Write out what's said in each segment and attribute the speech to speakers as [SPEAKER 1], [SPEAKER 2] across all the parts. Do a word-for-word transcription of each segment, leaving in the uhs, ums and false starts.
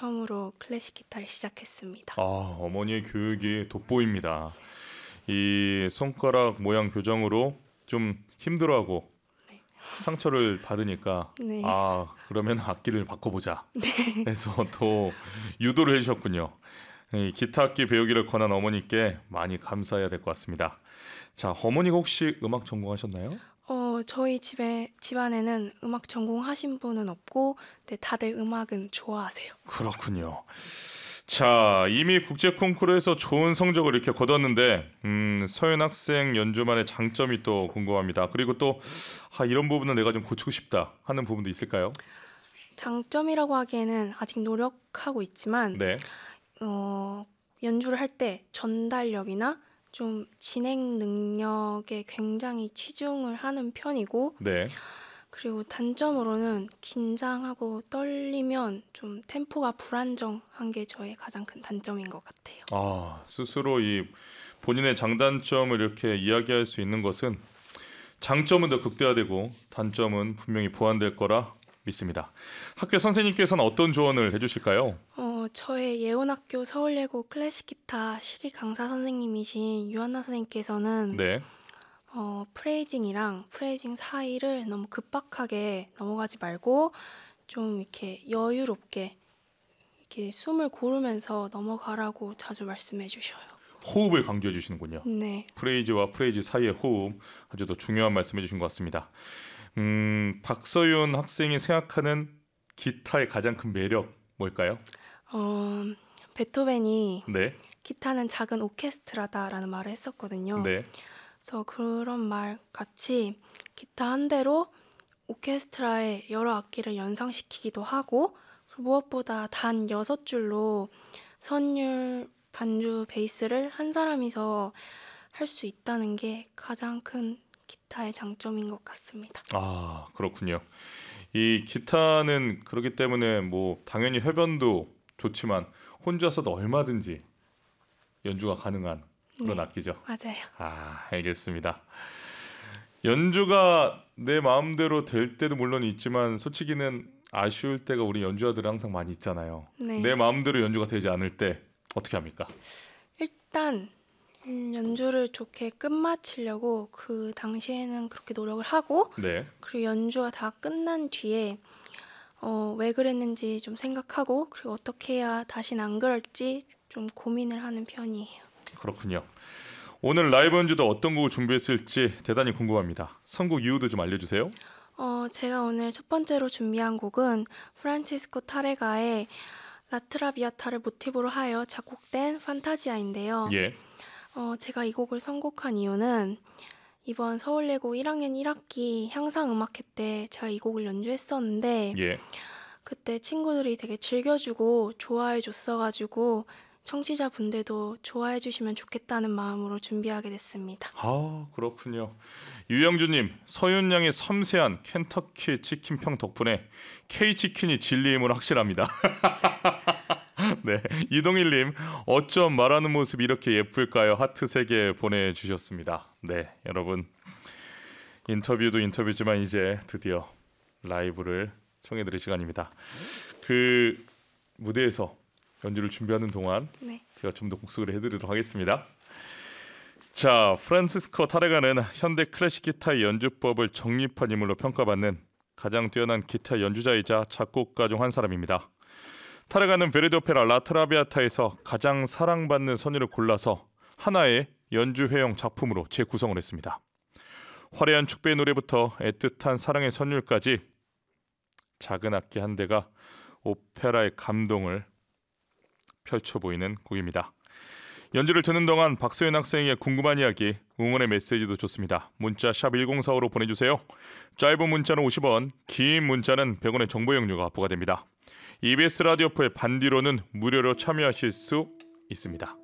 [SPEAKER 1] 처음으로 클래식 기타를 시작했습니다.
[SPEAKER 2] 아, 어머니의 교육이 돋보입니다. 이 손가락 모양 교정으로 좀 힘들어하고
[SPEAKER 1] 네.
[SPEAKER 2] 상처를 받으니까
[SPEAKER 1] 네.
[SPEAKER 2] 아, 그러면 악기를 바꿔보자 해서 또 유도를 해주셨군요. 이 기타 악기 배우기를 권한 어머니께 많이 감사해야 될 것 같습니다. 자, 어머니가 혹시 음악 전공하셨나요?
[SPEAKER 1] 어, 저희 집에 집안에는 음악 전공하신 분은 없고, 네, 다들 음악은 좋아하세요.
[SPEAKER 2] 그렇군요. 자, 이미 국제 콩쿠르에서 좋은 성적을 이렇게 거뒀는데 음, 서윤 학생 연주만의 장점이 또 궁금합니다. 그리고 또 아, 이런 부분을 내가 좀 고치고 싶다 하는 부분도 있을까요?
[SPEAKER 1] 장점이라고 하기에는 아직 노력하고 있지만
[SPEAKER 2] 네.
[SPEAKER 1] 어, 연주를 할 때 전달력이나 좀 진행 능력에 굉장히 치중을 하는 편이고,
[SPEAKER 2] 네.
[SPEAKER 1] 그리고 단점으로는 긴장하고 떨리면 좀 템포가 불안정한 게 저의 가장 큰 단점인 것 같아요.
[SPEAKER 2] 아, 스스로 이 본인의 장단점을 이렇게 이야기할 수 있는 것은 장점은 더 극대화되고 단점은 분명히 보완될 거라 믿습니다. 학교 선생님께서는 어떤 조언을 해주실까요?
[SPEAKER 1] 어, 저의 예원학교 서울예고 클래식 기타 시기 강사 선생님이신 유한나 선생님께서는
[SPEAKER 2] 네.
[SPEAKER 1] 어, 프레이징이랑 프레이징 사이를 너무 급박하게 넘어가지 말고 좀 이렇게 여유롭게 이렇게 숨을 고르면서 넘어가라고 자주 말씀해 주셔요.
[SPEAKER 2] 호흡을 강조해 주시는군요.
[SPEAKER 1] 네.
[SPEAKER 2] 프레이즈와 프레이즈 사이의 호흡 아주 더 중요한 말씀해 주신 것 같습니다. 음, 박서윤 학생이 생각하는 기타의 가장 큰 매력 뭘까요?
[SPEAKER 1] 어, 베토벤이
[SPEAKER 2] 네.
[SPEAKER 1] 기타는 작은 오케스트라다라는 말을 했었거든요.
[SPEAKER 2] 네.
[SPEAKER 1] 그래서 그런 말 같이 기타 한 대로 오케스트라의 여러 악기를 연상시키기도 하고, 그리고 무엇보다 단 여섯 줄로 선율, 반주, 베이스를 한 사람이서 할 수 있다는 게 가장 큰 기타의 장점인 것 같습니다.
[SPEAKER 2] 아, 그렇군요. 이 기타는 그렇기 때문에 뭐 당연히 협연도 좋지만 혼자서도 얼마든지 연주가 가능한 그런
[SPEAKER 1] 네,
[SPEAKER 2] 악기죠.
[SPEAKER 1] 맞아요.
[SPEAKER 2] 아, 알겠습니다. 연주가 내 마음대로 될 때도 물론 있지만 솔직히는 아쉬울 때가 우리 연주자들은 항상 많이 있잖아요.
[SPEAKER 1] 네.
[SPEAKER 2] 내 마음대로 연주가 되지 않을 때 어떻게 합니까?
[SPEAKER 1] 일단 음, 연주를 좋게 끝마치려고 그 당시에는 그렇게 노력을 하고,
[SPEAKER 2] 네.
[SPEAKER 1] 그리고 연주가 다 끝난 뒤에 어, 왜 그랬는지 좀 생각하고, 그리고 어떻게 해야 다시는 안 그럴지 좀 고민을 하는 편이에요.
[SPEAKER 2] 그렇군요. 오늘 라이브 연주도 어떤 곡을 준비했을지 대단히 궁금합니다. 선곡 이유도 좀 알려주세요.
[SPEAKER 1] 어, 제가 오늘 첫 번째로 준비한 곡은 프란체스코 타레가의 라트라비아타를 모티브로 하여 작곡된 판타지아인데요.
[SPEAKER 2] 예.
[SPEAKER 1] 어, 제가 이 곡을 선곡한 이유는 이번 서울예고 일 학년 일 학기 향상음악회 때 제가 이 곡을 연주했었는데,
[SPEAKER 2] 예.
[SPEAKER 1] 그때 친구들이 되게 즐겨주고 좋아해 줬어가지고 청취자분들도 좋아해 주시면 좋겠다는 마음으로 준비하게 됐습니다.
[SPEAKER 2] 아, 그렇군요. 유영주님, 서윤 양의 섬세한 켄터키 치킨평 덕분에 K치킨이 진리임을 확실합니다. 네, 이동일님, 어쩜 말하는 모습이 이렇게 예쁠까요? 하트 세 개 보내주셨습니다. 네, 여러분, 인터뷰도 인터뷰지만 이제 드디어 라이브를 청해드릴 시간입니다. 그 무대에서 연주를 준비하는 동안
[SPEAKER 1] 네.
[SPEAKER 2] 제가 좀 더 곡소개를 해드리도록 하겠습니다. 자, 프란시스코 타레가는 현대 클래식 기타의 연주법을 정립한 인물로 평가받는 가장 뛰어난 기타 연주자이자 작곡가 중 한 사람입니다. 타레가는 베르디 오페라 라트라비아타에서 가장 사랑받는 선율을 골라서 하나의 연주회용 작품으로 재구성을 했습니다. 화려한 축배의 노래부터 애틋한 사랑의 선율까지 작은 악기 한 대가 오페라의 감동을 펼쳐 보이는 곡입니다. 연주를 듣는 동안 박소연 학생에게 궁금한 이야기, 응원의 메시지도 좋습니다. 문자 샵 일공사오로 보내주세요. 짧은 문자는 오십 원, 긴 문자는 백 원의 정보 이용료가 부과됩니다. 이비에스 라디오프의 반디로는 무료로 참여하실 수 있습니다.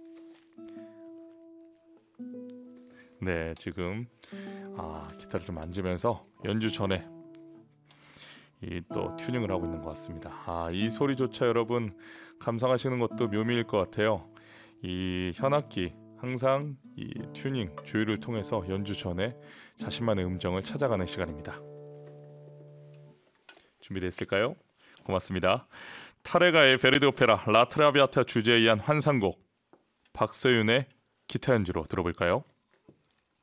[SPEAKER 2] 네, 지금 아, 기타를 좀 만지면서 연주 전에 이 또 튜닝을 하고 있는 것 같습니다. 아, 이 소리조차 여러분 감상하시는 것도 묘미일 것 같아요. 이 현악기 항상 이 튜닝 조율을 통해서 연주 전에 자신만의 음정을 찾아가는 시간입니다. 준비됐을까요? 고맙습니다. 타레가의 베르디 오페라 라트라비아타 주제에 의한 환상곡 박서윤의 기타 연주로 들어볼까요?